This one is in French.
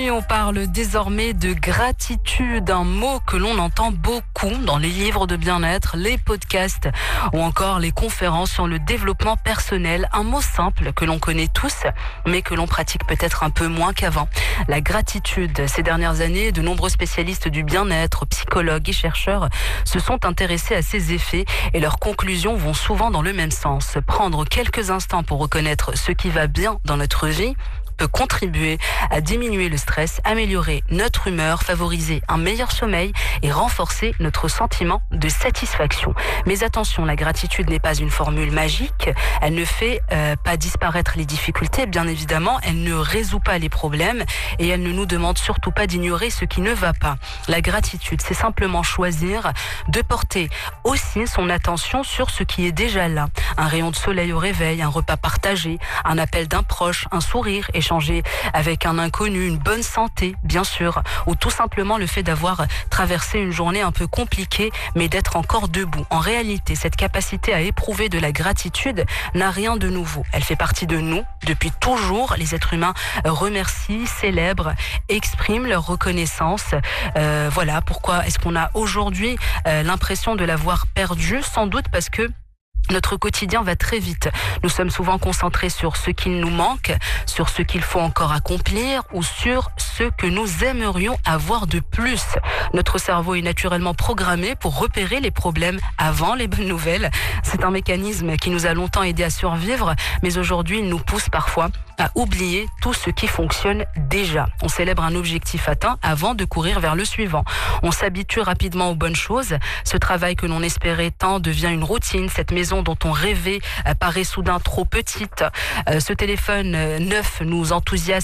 Aujourd'hui, on parle désormais de gratitude, un mot que l'on entend beaucoup dans les livres de bien-être, les podcasts ou encore les conférences sur le développement personnel. Un mot simple que l'on connaît tous, mais que l'on pratique peut-être un peu moins qu'avant. La gratitude. Ces dernières années, de nombreux spécialistes du bien-être, psychologues et chercheurs se sont intéressés à ces effets et leurs conclusions vont souvent dans le même sens. Prendre quelques instants pour reconnaître ce qui va bien dans notre vie peut contribuer à diminuer le stress, améliorer notre humeur, favoriser un meilleur sommeil et renforcer notre sentiment de satisfaction. Mais attention, la gratitude n'est pas une formule magique. Elle ne fait pas disparaître les difficultés, bien évidemment. Elle ne résout pas les problèmes et elle ne nous demande surtout pas d'ignorer ce qui ne va pas. La gratitude, c'est simplement choisir de porter aussi son attention sur ce qui est déjà là. Un rayon de soleil au réveil, un repas partagé, un appel d'un proche, un sourire, échanger avec un inconnu, une bonne santé, bien sûr, ou tout simplement le fait d'avoir traversé une journée un peu compliquée, mais d'être encore debout. En réalité, cette capacité à éprouver de la gratitude n'a rien de nouveau. Elle fait partie de nous. Depuis toujours, les êtres humains remercient, célèbrent, expriment leur reconnaissance. Voilà pourquoi est-ce qu'on a aujourd'hui l'impression de l'avoir perdu, sans doute parce que notre quotidien va très vite. Nous sommes souvent concentrés sur ce qu'il nous manque, sur ce qu'il faut encore accomplir ou sur ce que nous aimerions avoir de plus. Notre cerveau est naturellement programmé pour repérer les problèmes avant les bonnes nouvelles. C'est un mécanisme qui nous a longtemps aidé à survivre, mais aujourd'hui, il nous pousse parfois à oublier tout ce qui fonctionne déjà. On célèbre un objectif atteint avant de courir vers le suivant. On s'habitue rapidement aux bonnes choses. Ce travail que l'on espérait tant devient une routine. Cette maison dont on rêvait paraît soudain trop petite. Ce téléphone neuf nous enthousiasme